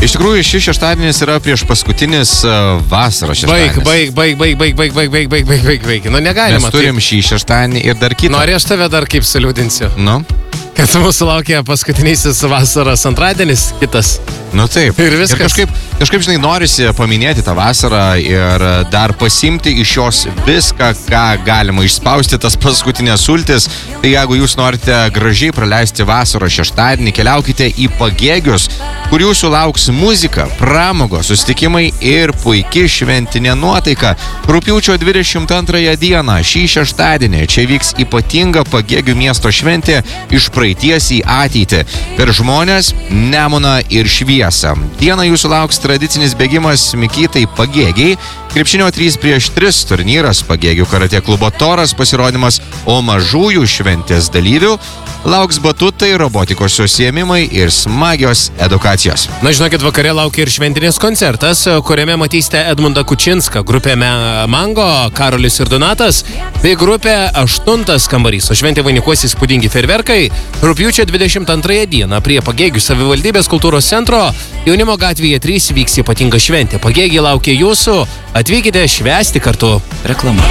Iš tikrųjų, šis šeštadienis yra prieš paskutinis vasaros šeštadienis. Baig. Nu, negalima. Mes turim šį šeštadienį ir dar kitą. Nori aš tave dar kaip saliūdinsiu? Nu? Kad mūsų laukia paskutinysis vasaros antradienis, kitas. Nu taip. Ir viskas. Ir kažkaip, žinai, norisi paminėti tą vasarą ir dar pasimti iš jos viską, ką galima išspausti, tas paskutinės sultis. Tai jeigu jūs norite gražiai praleisti vasaros šeštadienį, keliaukite į Pagėgius, kur jūsų lauks muzika, pramogos, susitikimai ir puiki šventinė nuotaika. Rugpjūčio 22 dieną, šį šeštadienį, čia vyks ypatinga Pagėgių miesto šventė iš praeities į ateitį. Per žmonės, Nemuną ir šviesą. Dieną jūsų lauks tradicinis bėgimas Mikytai Pagėgiai, krepšinio 3x3 turnyras, Pagėgių karatė klubo Toras pasirodymas, o mažųjų šventės dalyvių lauks batutai, robotikos užsiėmimai ir smagios edukacijos. Na, žinokit, vakare laukia ir šventinis koncertas, kuriame matysite Edmundą Kučinską, grupė Mango, Karolis ir Donatas, bei grupė 8 kambarys. O šventė vainikuos įspūdingi fejerverkai. Rugpjūčio 22 dieną prie Pagėgių savivaldybės kultūros centro Jaunimo gatvėje 3 vyks ypatinga šventė. Pagėgiai laukia jūsų, atvykite švęsti kartu. Reklama.